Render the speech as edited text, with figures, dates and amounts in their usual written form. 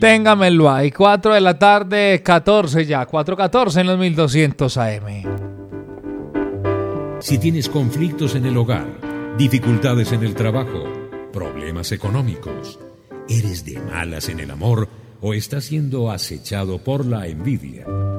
Téngamelo ahí, 4 de la tarde, 14 ya, 4:14 en los 1200 AM. Si tienes conflictos en el hogar, dificultades en el trabajo, problemas económicos, eres de malas en el amor o estás siendo acechado por la envidia,